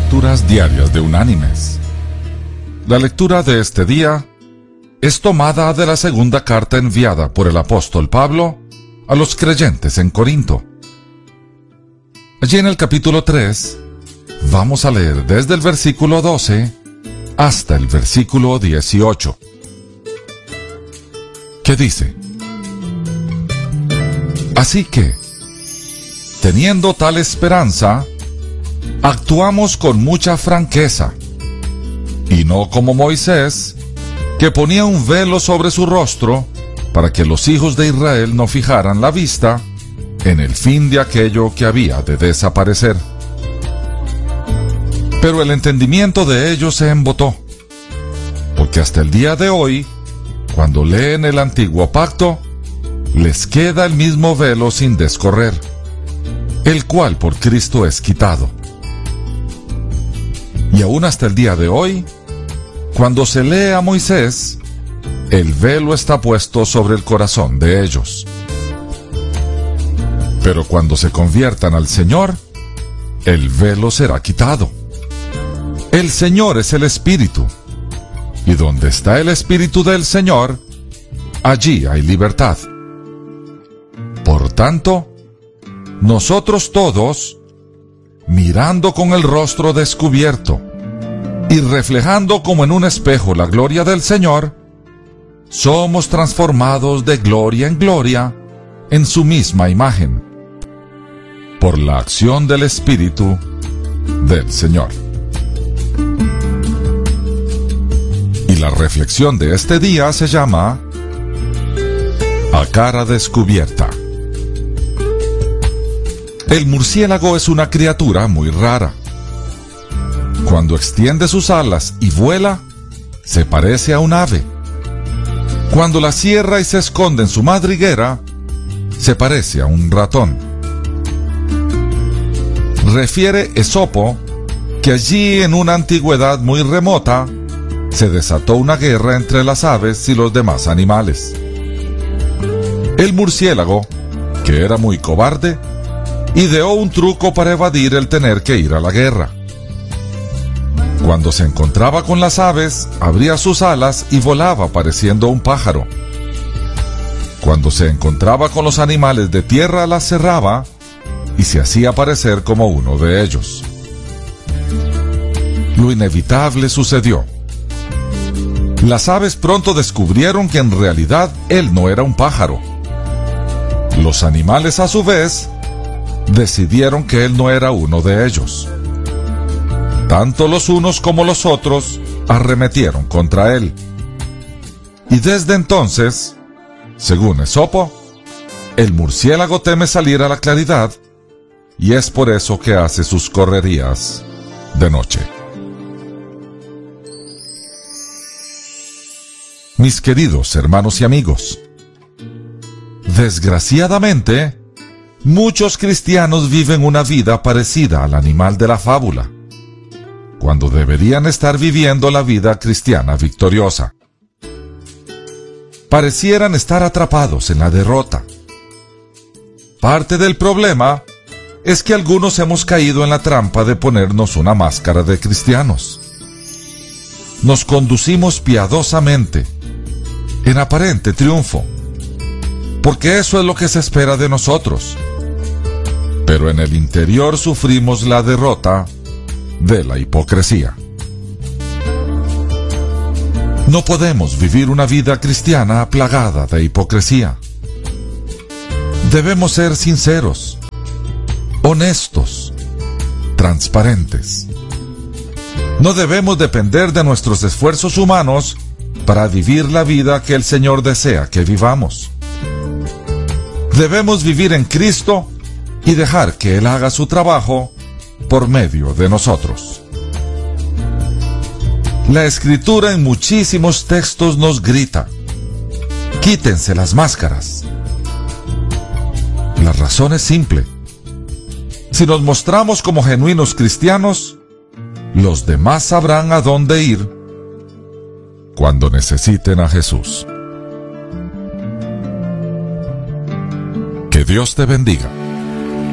Lecturas Diarias de Unánimes. La lectura de este día es tomada de la segunda carta enviada por el apóstol Pablo a los creyentes en Corinto. Allí en el capítulo 3 vamos a leer desde el versículo 12 hasta el versículo 18, que dice: Así que, teniendo tal esperanza, actuamos con mucha franqueza, y no como Moisés, que ponía un velo sobre su rostro para que los hijos de Israel no fijaran la vista en el fin de aquello que había de desaparecer. Pero el entendimiento de ellos se embotó, porque hasta el día de hoy, cuando leen el antiguo pacto, les queda el mismo velo sin descorrer, el cual por Cristo es quitado. Y aún hasta el día de hoy, cuando se lee a Moisés, el velo está puesto sobre el corazón de ellos. Pero cuando se conviertan al Señor, el velo será quitado. El Señor es el Espíritu, y donde está el Espíritu del Señor, allí hay libertad. Por tanto, nosotros todos, mirando con el rostro descubierto y reflejando como en un espejo la gloria del Señor, somos transformados de gloria en gloria en su misma imagen, por la acción del Espíritu del Señor. Y la reflexión de este día se llama A cara descubierta. El murciélago es una criatura muy rara. Cuando extiende sus alas y vuela, se parece a un ave. Cuando la cierra y se esconde en su madriguera, se parece a un ratón. Refiere Esopo que allí en una antigüedad muy remota se desató una guerra entre las aves y los demás animales. El murciélago, que era muy cobarde, ideó un truco para evadir el tener que ir a la guerra. Cuando se encontraba con las aves, abría sus alas y volaba pareciendo un pájaro. Cuando se encontraba con los animales de tierra, las cerraba y se hacía parecer como uno de ellos. Lo inevitable sucedió. Las aves pronto descubrieron que en realidad él no era un pájaro. Los animales, a su vez, decidieron que él no era uno de ellos. Tanto los unos como los otros arremetieron contra él. Y desde entonces, según Esopo, el murciélago teme salir a la claridad, y es por eso que hace sus correrías de noche. Mis queridos hermanos y amigos, desgraciadamente, muchos cristianos viven una vida parecida al animal de la fábula, cuando deberían estar viviendo la vida cristiana victoriosa. Parecieran estar atrapados en la derrota. Parte del problema es que algunos hemos caído en la trampa de ponernos una máscara de cristianos. Nos conducimos piadosamente, en aparente triunfo, porque eso es lo que se espera de nosotros. Pero en el interior sufrimos la derrota de la hipocresía. No podemos vivir una vida cristiana plagada de hipocresía. Debemos ser sinceros, honestos, transparentes. No debemos depender de nuestros esfuerzos humanos para vivir la vida que el Señor desea que vivamos. Debemos vivir en Cristo y dejar que Él haga su trabajo por medio de nosotros. La Escritura en muchísimos textos nos grita: quítense las máscaras. La razón es simple. Si nos mostramos como genuinos cristianos, los demás sabrán a dónde ir cuando necesiten a Jesús. Que Dios te bendiga.